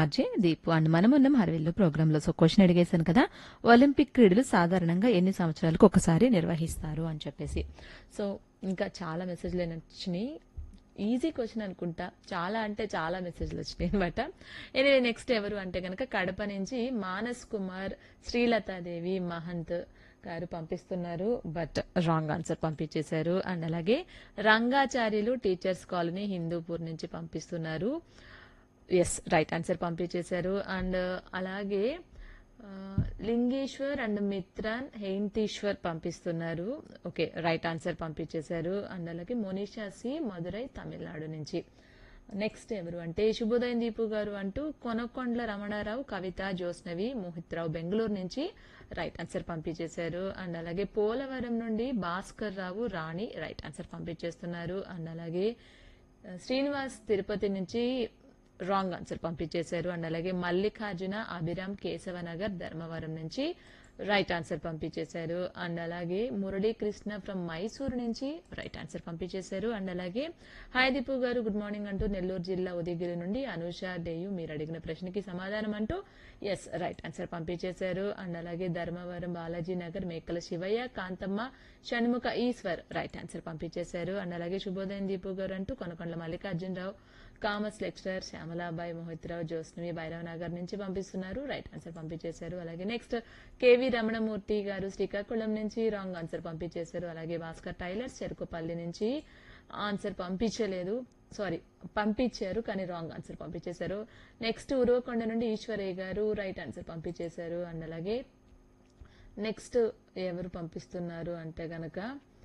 RJ Deepu. And మనమున్నాం హర్విల్లు ప్రోగ్రాంలో. So question అడిగేశాను కదా, ఒలింపిక్ క్రీడలు సాధారణంగా ఎన్ని సంవత్సరాలకు ఒకసారి నిర్వహిస్తారు అని చెప్పేసి. సో ఇంకా చాలా మెసేజ్లు వచ్చినాయి. ఈజీ క్వశ్చన్ అనుకుంటా, చాలా అంటే చాలా మెసేజ్లు వచ్చినాయి అనమాట. ఎనివే నెక్స్ట్ ఎవరు అంటే కనుక కడప నుంచి మానస్ కుమార్, శ్రీలతాదేవి మహంత్ గారు పంపిస్తున్నారు, బట్ రాంగ్ ఆన్సర్ పంపించేశారు. అండ్ అలాగే రంగాచార్యులు టీచర్స్ కాలనీ హిందూపూర్ నుంచి పంపిస్తున్నారు, ఎస్ రైట్ ఆన్సర్ పంపించేశారు. అండ్ అలాగే లింగేశ్వర్ అండ్ మిత్రాన్ హెయింతీశ్వర్ పంపిస్తున్నారు, ఓకే రైట్ ఆన్సర్ పంపించేశారు. అండ్ అలాగే మోనిషా సి మదురై తమిళనాడు నుంచి. నెక్స్ట్ ఎవరు అంటే శుభోదయం దీపు గారు అంటూ కొనకొండ్ల రమణారావు, కవిత, జ్యోత్స్నవి, మోహిత్ రావు బెంగళూరు నుంచి రైట్ ఆన్సర్ పంపించేశారు. అండ్ అలాగే పోలవరం నుండి భాస్కర్ రావు, రాణి రైట్ ఆన్సర్ పంపించేస్తున్నారు. అండ్ అలాగే శ్రీనివాస్ తిరుపతి నుంచి రాంగ్ ఆన్సర్ పంపించేశారు. అండ్ అలాగే మల్లికార్జున, అభిరామ్, కేశవనగర్, ధర్మవరం నుంచి రైట్ ఆన్సర్ పంపించేశారు. అండ్ అలాగే మురళీకృష్ణ ఫ్రమ్ మైసూరు నుంచి రైట్ ఆన్సర్ పంపించేశారు. అండ్ అలాగే హాయ్ దీపు గారు గుడ్ మార్నింగ్ అంటూ నెల్లూరు జిల్లా ఉదయగిరి నుండి అనూష డేయు మీరు అడిగిన ప్రశ్నకి సమాధానం అంటూ ఎస్ రైట్ ఆన్సర్ పంపించేశారు. అండ్ అలాగే ధర్మవరం బాలాజీ నగర్ మేకల శివయ్య, కాంతమ్మ, షణ్ముఖ ఈశ్వర్ రైట్ ఆన్సర్ పంపించేశారు. అండ్ అలాగే శుభోదయం దీపు గారు అంటూ కొనకొండల మల్లికార్జునరావు, కామర్స్ లెక్చరర్, శ్యామలాబాయి, మోహిత్ రావు, జ్యోత్స్నవి భైరవ్ నగర్ నుంచి పంపిస్తున్నారు, రైట్ ఆన్సర్ పంపించేశారు. అలాగే నెక్స్ట్ కేవి రమణమూర్తి గారు శ్రీకాకుళం నుంచి రాంగ్ ఆన్సర్ పంపించేశారు. అలాగే భాస్కర్ టైలర్స్ చెరుకుపల్లి నుంచి ఆన్సర్ పంపించలేదు, సారీ పంపించారు కానీ రాంగ్ ఆన్సర్ పంపించేశారు. నెక్స్ట్ ఉరవకొండ నుండి ఈశ్వరయ్య గారు రైట్ ఆన్సర్ పంపించేశారు. అండ్ అలాగే నెక్స్ట్ ఎవరు పంపిస్తున్నారు అంటే గనక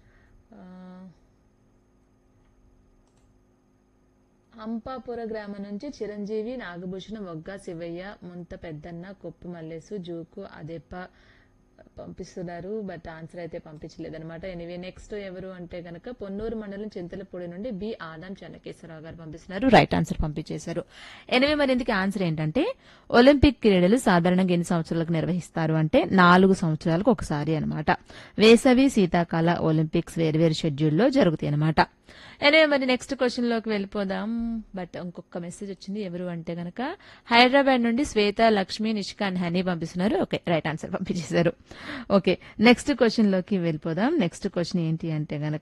అంపాపుర గ్రామం నుంచి చిరంజీవి, నాగభూషణం, వగ్గా శివయ్య, ముంత పెద్దన్న, కొప్పు మల్లేసు, జూకు అదెప్ప పంపిస్తున్నారు, బట్ ఆన్సర్ అయితే పంపించలేదన్నమాట. ఎనివే నెక్స్ట్ ఎవరు అంటే గనక పొన్నూరు మండలం చింతలపూడి నుండి బి ఆదాం చెన్నకేశ్వరరావు గారు పంపిస్తున్నారు, రైట్ ఆన్సర్ పంపించేశారు. ఎనివే మరి ఇందుకు ఆన్సర్ ఏంటంటే ఒలింపిక్ క్రీడలు సాధారణంగా ఎన్ని సంవత్సరాలకు నిర్వహిస్తారు అంటే 4 సంవత్సరాలకు ఒకసారి అనమాట. వేసవి, శీతాకాల ఒలింపిక్స్ వేర్వేరు షెడ్యూల్లో జరుగుతాయి అనమాట. ఎనివే మరి నెక్స్ట్ క్వశ్చన్ లోకి వెళ్ళిపోదాం, బట్ ఇంకొక మెసేజ్ వచ్చింది. ఎవరు అంటే గనక హైదరాబాద్ నుండి శ్వేత, లక్ష్మి, నిష్కా అండ్ హనీ పంపిస్తున్నారు, ఓకే రైట్ ఆన్సర్ పంపించేశారు. ఓకే నెక్స్ట్ క్వశ్చన్ లోకి వెళ్ళిపోదాం. నెక్స్ట్ క్వశ్చన్ ఏంటి అంటే గనక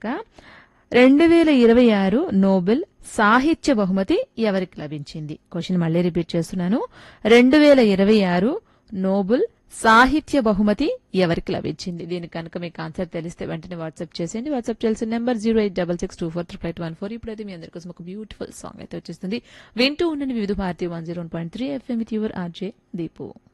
2026 నోబెల్ సాహిత్య బహుమతి ఎవరికి లభించింది? క్వశ్చన్ మళ్ళీ రిపీట్ చేస్తున్నాను, 2026 నోబెల్ సాహిత్య బహుమతి ఎవరికి లభించింది? దీనికి కనుక మీకు ఆన్సర్ తెలిస్తే వెంటనే వాట్సాప్ చేసేయండి. వాట్సాప్ చేయాల్సిన నెంబర్ 08662438814. ఇప్పుడైతే మీ అందరి కోసం ఒక బ్యూటిఫుల్ సాంగ్ అయితే వచ్చేస్తుంది, వింటూ ఉండండి వివిధ Bharati 101.3 FM with your RJ Deepu.